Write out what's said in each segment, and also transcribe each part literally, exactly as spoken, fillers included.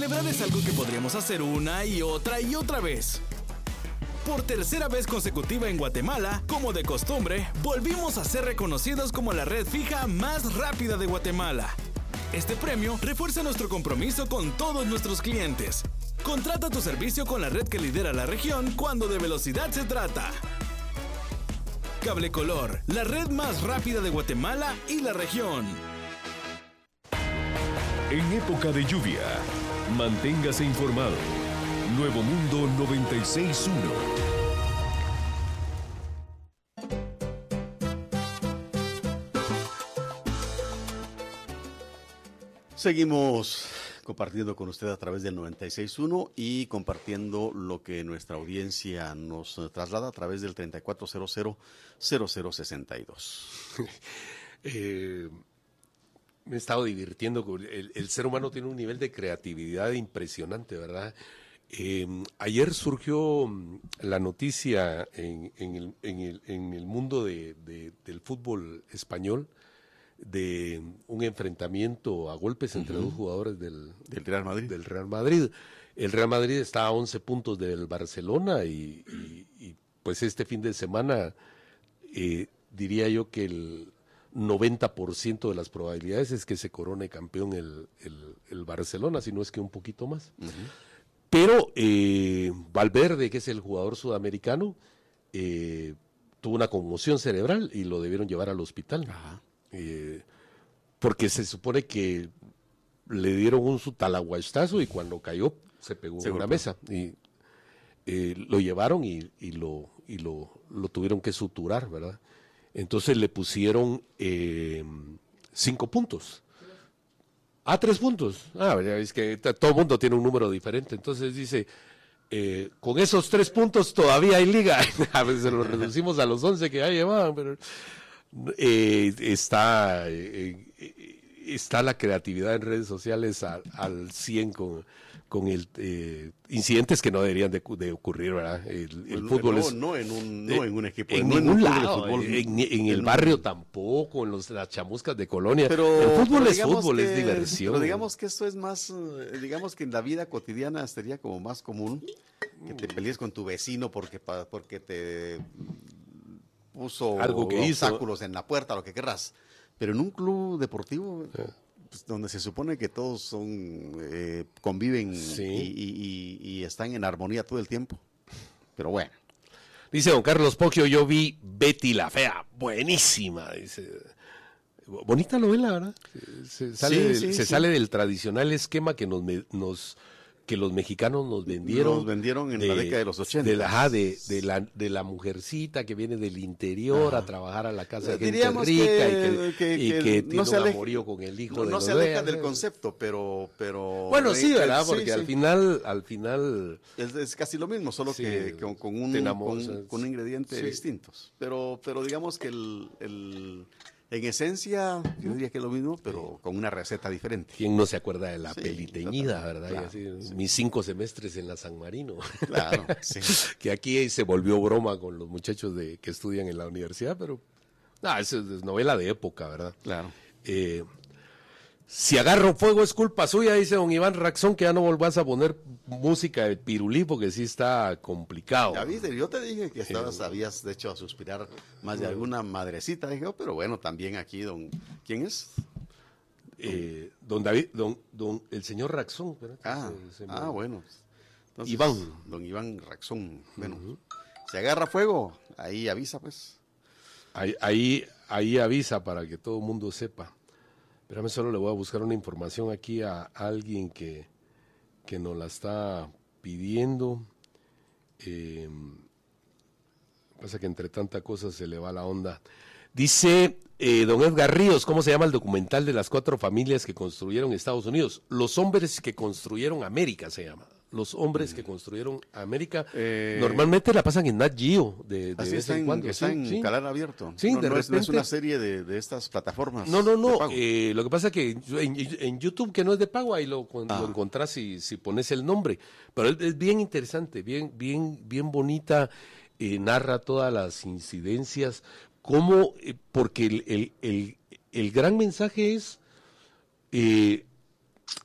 Celebrar es algo que podríamos hacer una y otra y otra vez. Por tercera vez consecutiva en Guatemala, como de costumbre, volvimos a ser reconocidos como la red fija más rápida de Guatemala. Este premio refuerza nuestro compromiso con todos nuestros clientes. Contrata tu servicio con la red que lidera la región cuando de velocidad se trata. Cable Color, la red más rápida de Guatemala y la región. En época de lluvia, manténgase informado. Nuevo Mundo noventa y seis punto uno. Seguimos compartiendo con usted a través del noventa y seis punto uno y compartiendo lo que nuestra audiencia nos traslada a través del treinta y cuatro cero cero cero cero sesenta y dos. eh, me he estado divirtiendo. Con el, el ser humano tiene un nivel de creatividad impresionante, ¿verdad? Eh, ayer surgió la noticia en, en, el, en, el, en el mundo de, de, del fútbol español de un enfrentamiento a golpes entre uh-huh. dos jugadores del, del Real Madrid. Del Real Madrid. El Real Madrid está a once puntos del Barcelona y, y, y pues este fin de semana eh, diría yo que el noventa por ciento de las probabilidades es que se corone campeón el, el, el Barcelona, si no es que un poquito más. Uh-huh. Pero eh, Valverde, que es el jugador sudamericano, eh, tuvo una conmoción cerebral y lo debieron llevar al hospital. Ajá. Eh, porque se supone que le dieron un su talaguastazo y cuando cayó se pegó en una mesa y eh, lo llevaron y, y, lo, y lo, lo tuvieron que suturar, ¿verdad? Entonces le pusieron eh, cinco puntos. Ah, tres puntos. Ah, es que todo el mundo tiene un número diferente. Entonces dice, eh, con esos tres puntos todavía hay liga. A veces lo reducimos a los once que ya llevaban, pero eh, está eh, está la creatividad en redes sociales al, al cien con, con el eh, incidentes que no deberían de, de ocurrir, ¿verdad? El, el no, fútbol no, es no en un no en un equipo, en no ningún en un lado, fútbol, en, en el barrio tampoco, en los, las chamuscas de colonia. Pero, el fútbol pero es fútbol, que, es diversión. Pero digamos que esto es más, digamos que en la vida cotidiana sería como más común que te pelees con tu vecino porque porque te puso algo que obstáculos hizo en la puerta, lo que querrás. Pero en un club deportivo, sí. pues, donde se supone que todos son eh, conviven sí. y, y, y, y están en armonía todo el tiempo. Pero bueno. Dice don Carlos Poggio, yo vi Betty la Fea, buenísima, dice. Bonita novela, ¿verdad? Se sale, sí, del, sí, se sí. sale del tradicional esquema que nos, nos que los mexicanos nos vendieron. Nos vendieron en de, la década de los ochenta. De la, ajá, de, de, la, de la mujercita que viene del interior ah. a trabajar a la casa de gente Diríamos rica que, y que, y que, que no tiene se un aleja, amorío con el hijo no, de no los se aleja veas, del concepto, pero... pero bueno, sí, ¿verdad? Porque sí, al sí. final... al final es, es casi lo mismo, solo sí, que con, con, un, con, con un ingrediente sí. distintos. Pero, pero digamos que el... el en esencia, yo diría que es lo mismo, pero con una receta diferente. ¿Quién no se acuerda de la sí, peliteñida, verdad? Claro, así, sí. Mis cinco semestres en la San Marino. Claro, sí. Que aquí se volvió broma con los muchachos de que estudian en la universidad, pero... No, es, es novela de época, ¿verdad? Claro. Eh, si agarro fuego es culpa suya, dice don Iván Raxón, que ya no volvás a poner música de Pirulí porque sí está complicado. Ya viste, yo te dije que estabas, eh, habías de hecho a suspirar más de alguna madrecita, dije, oh, pero bueno, también aquí don, ¿quién es? Eh, don David, don, don, el señor Raxón. Ah, se, se ah bueno. Entonces, Iván. Don Iván Raxón, bueno, uh-huh. Se agarra fuego, ahí avisa pues. Ahí, ahí, ahí avisa para que todo el mundo sepa. Espérame, solo le voy a buscar una información aquí a alguien que, que nos la está pidiendo. Eh, pasa que entre tanta cosa se le va la onda. Dice eh, don Edgar Ríos, ¿cómo se llama el documental de las cuatro familias que construyeron Estados Unidos? Los hombres que construyeron América se llama. Los hombres mm. que construyeron América. Eh, Normalmente la pasan en Nat Geo. De, de así está en, cuando. Está sí, en sí. canal abierto. Sí, no, de no, repente, es, no es una serie de, de estas plataformas. No, no, no. Eh, lo que pasa es que en, en YouTube, que no es de pago, ahí lo, ah. lo encontrás si, si pones el nombre. Pero es, es bien interesante, bien, bien, bien bonita. Eh, narra todas las incidencias. Cómo, eh, porque el, el, el, el gran mensaje es... Eh,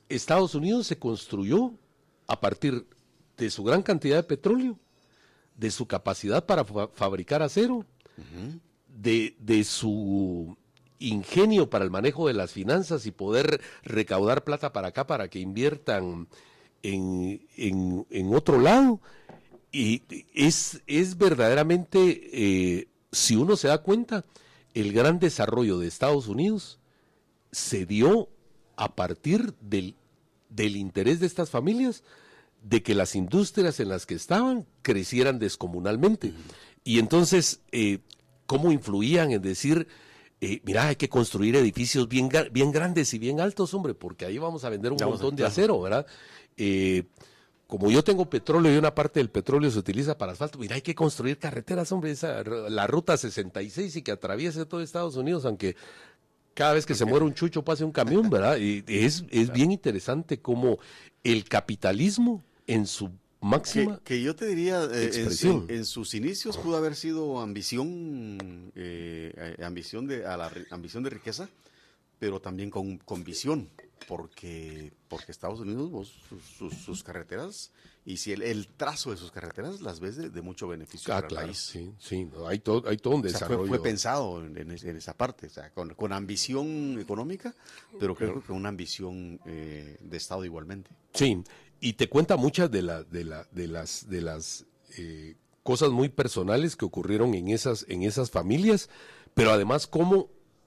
Estados Unidos se construyó a partir de su gran cantidad de petróleo, de su capacidad para fa fabricar acero, uh-huh. de, de su ingenio para el manejo de las finanzas y poder recaudar plata para acá para que inviertan en, en, en otro lado. Y es, es verdaderamente, eh, si uno se da cuenta, el gran desarrollo de Estados Unidos se dio a partir del, del interés de estas familias de que las industrias en las que estaban crecieran descomunalmente. Uh-huh. Y entonces, eh, ¿cómo influían en decir, eh, mira, hay que construir edificios bien, bien grandes y bien altos, hombre, porque ahí vamos a vender un ya montón de acero, ¿verdad? Eh, como yo tengo petróleo y una parte del petróleo se utiliza para asfalto, mira, hay que construir carreteras, hombre, esa, la ruta sesenta y seis y que atraviese todo Estados Unidos, aunque cada vez que okay. se muere un chucho pase un camión, ¿verdad? Y es, es claro. bien interesante cómo el capitalismo en su máxima que, que yo te diría, eh, en, en, en sus inicios pudo haber sido ambición, eh, ambición de a la ambición de riqueza, pero también con, con visión, porque porque Estados Unidos, vos, sus, sus, sus carreteras, y si el, el trazo de sus carreteras las ves de, de mucho beneficio ah, para claro, el país. Sí, sí, no, hay, todo, hay todo un desarrollo. O sea, fue, fue pensado en, en, en esa parte, o sea, con, con ambición económica, pero creo que con una ambición eh, de Estado igualmente. Sí, y te cuenta muchas de, la, de, la, de las, de las eh, cosas muy personales que ocurrieron en esas, en esas familias, pero además cómo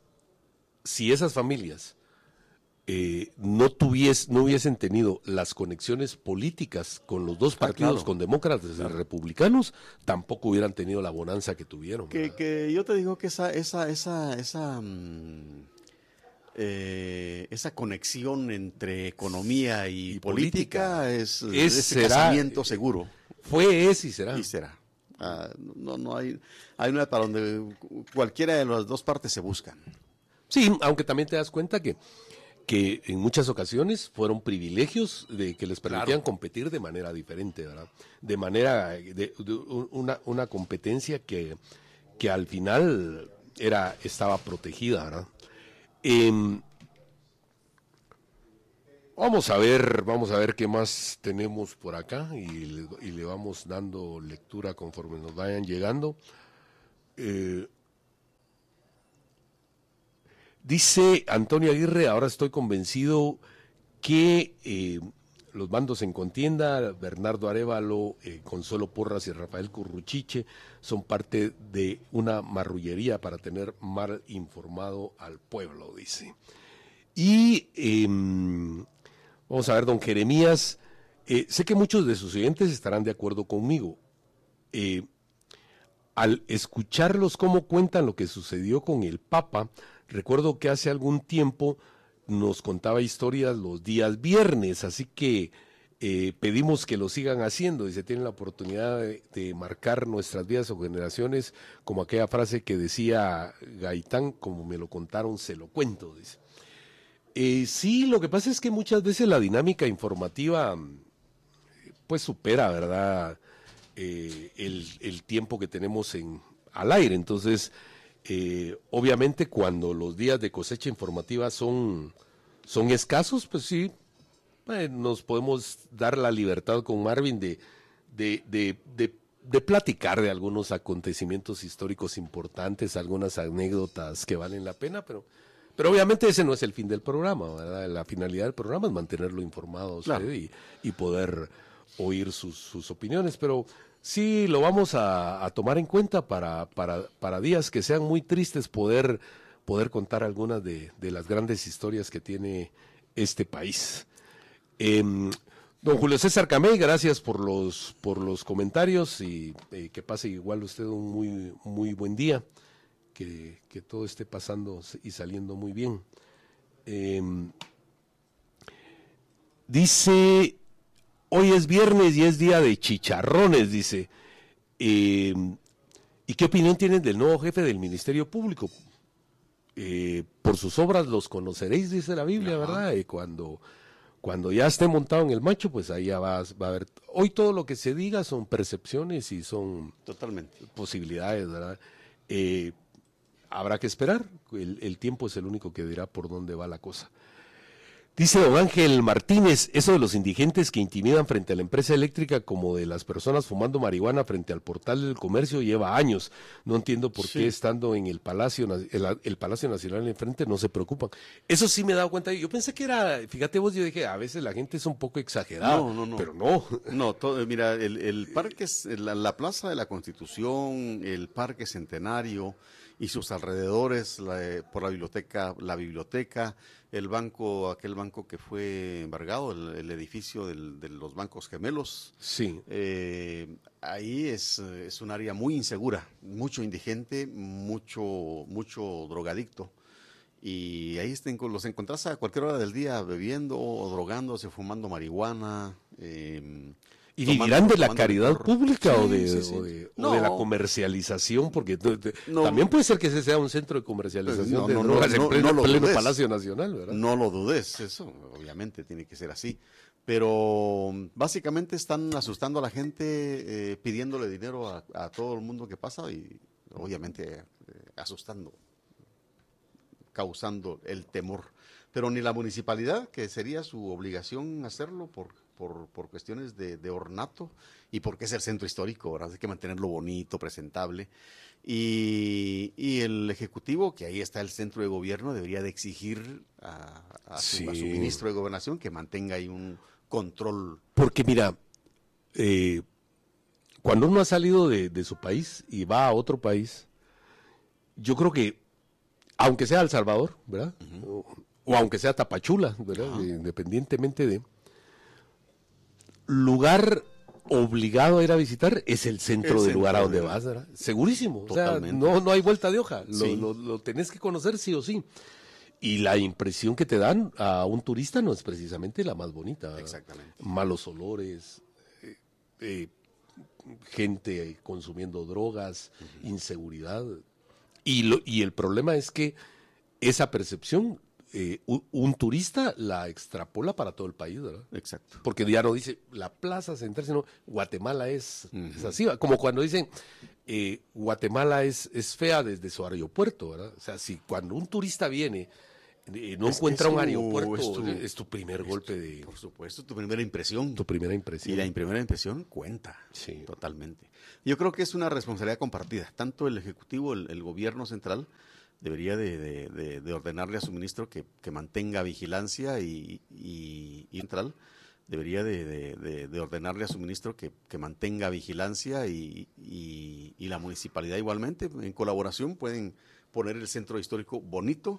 si esas familias eh, no, tuvies, no hubiesen tenido las conexiones políticas con los dos partidos, ah, claro. con demócratas claro. y republicanos, tampoco hubieran tenido la bonanza que tuvieron. Que, que yo te digo que esa, esa, esa, esa um... Eh, esa conexión entre economía y, y política, política es, es ese será, casamiento seguro. Fue, es y será. Y será. Ah, no, no hay, hay una para donde cualquiera de las dos partes se buscan. Sí, aunque también te das cuenta que, que en muchas ocasiones fueron privilegios de que les permitían claro. competir de manera diferente, ¿verdad? De manera, de, de una, una competencia que, que al final era, estaba protegida, ¿verdad? Eh, vamos a ver, vamos a ver qué más tenemos por acá y le, y le vamos dando lectura conforme nos vayan llegando. Eh, dice Antonio Aguirre, ahora estoy convencido que eh, los bandos en contienda, Bernardo Arévalo, eh, Consuelo Porras y Rafael Curruchiche, son parte de una marrullería para tener mal informado al pueblo, dice. Y eh, vamos a ver, don Jeremías, eh, sé que muchos de sus oyentes estarán de acuerdo conmigo. Eh, al escucharlos cómo cuentan lo que sucedió con el Papa, recuerdo que hace algún tiempo nos contaba historias los días viernes, así que eh, pedimos que lo sigan haciendo y se tienen la oportunidad de, de marcar nuestras vidas o generaciones, como aquella frase que decía Gaitán, como me lo contaron, se lo cuento, dice. Eh, sí, lo que pasa es que muchas veces la dinámica informativa pues supera, ¿verdad?, eh, el, el tiempo que tenemos en, al aire, entonces eh, obviamente cuando los días de cosecha informativa son, son escasos, pues sí, eh, nos podemos dar la libertad con Marvin de, de, de, de, de platicar de algunos acontecimientos históricos importantes, algunas anécdotas que valen la pena, pero, pero obviamente ese no es el fin del programa, ¿verdad? La finalidad del programa es mantenerlo informado a usted claro. y, y poder oír sus, sus opiniones, pero sí lo vamos a, a tomar en cuenta para, para, para días que sean muy tristes, poder, poder contar algunas de, de las grandes historias que tiene este país. Eh, don Julio César Camey, gracias por los, por los comentarios y eh, que pase igual usted un muy, muy buen día, que, que todo esté pasando y saliendo muy bien. Eh, dice... Hoy es viernes y es día de chicharrones, dice. Eh, ¿Y qué opinión tienen del nuevo jefe del Ministerio Público? Eh, por sus obras los conoceréis, dice la Biblia, Ajá. ¿verdad? Y cuando, cuando ya esté montado en el macho, pues ahí ya va, va a haber... Hoy todo lo que se diga son percepciones y son Totalmente. posibilidades, ¿verdad? Eh, habrá que esperar, el, el tiempo es el único que dirá por dónde va la cosa. Dice don Ángel Martínez, eso de los indigentes que intimidan frente a la empresa eléctrica como de las personas fumando marihuana frente al portal del comercio lleva años. No entiendo por sí. qué estando en el Palacio el, el Palacio Nacional enfrente no se preocupan. Eso sí me he dado cuenta. Yo pensé que era, fíjate vos, yo dije, a veces la gente es un poco exagerada, no, no, no. pero no. No, todo, mira, el, el parque, la, la Plaza de la Constitución, el Parque Centenario y sus alrededores, la, por la biblioteca, la biblioteca, el banco, aquel banco que fue embargado, el, el edificio del, de los bancos gemelos. Sí. Eh, ahí es, es un área muy insegura, mucho indigente, mucho, mucho drogadicto. Y ahí estén, los encontrás a cualquier hora del día bebiendo o drogándose, fumando marihuana. Eh, ¿Y vivirán de la caridad por... pública sí, o, de, sí, sí. O, de, no. o de la comercialización? Porque te, no. también puede ser que ese sea un centro de comercialización no, de no, drogas no, en pleno, no pleno Palacio Nacional, ¿verdad? No lo dudes, eso obviamente tiene que ser así. Pero básicamente están asustando a la gente, eh, pidiéndole dinero a, a todo el mundo que pasa y obviamente eh, asustando, causando el temor. Pero ni la municipalidad, que sería su obligación hacerlo por... Por, por cuestiones de, de ornato y porque es el centro histórico, ¿verdad? Hay que mantenerlo bonito, presentable. Y, y el Ejecutivo, que ahí está el centro de gobierno, debería de exigir a, a, sí. su, a su ministro de Gobernación que mantenga ahí un control. Porque mira, eh, cuando uno ha salido de, de su país y va a otro país, yo creo que, aunque sea El Salvador, ¿verdad? Uh-huh. o, o aunque sea Tapachula, ¿verdad? Uh-huh. Independientemente de... lugar obligado a ir a visitar es el centro del lugar a donde vas, ¿verdad? Segurísimo, totalmente. O sea, no, no hay vuelta de hoja, lo, sí. lo, lo tenés que conocer sí o sí. Y la impresión que te dan a un turista no es precisamente la más bonita, ¿verdad? Exactamente. Malos olores, eh, eh, gente consumiendo drogas, uh-huh. inseguridad. Y, lo, y el problema es que esa percepción... Eh, un, un turista la extrapola para todo el país, ¿verdad? Exacto. Porque ya no dice la plaza central, sino Guatemala es, uh-huh. es así, como cuando dicen eh, Guatemala es, es fea desde su aeropuerto, ¿verdad? O sea, si cuando un turista viene eh, no es, encuentra es un tu, aeropuerto, es tu, es tu primer es golpe de... Por supuesto, tu primera impresión. Tu primera impresión. Y la primera impresión cuenta, sí. totalmente. Yo creo que es una responsabilidad compartida, tanto el Ejecutivo, el, el gobierno central, debería de, de, de, de ordenarle a su ministro que, que mantenga vigilancia y, y, y central debería de, de, de, de ordenarle a su ministro que, que mantenga vigilancia y, y, y la municipalidad igualmente, en colaboración pueden poner el centro histórico bonito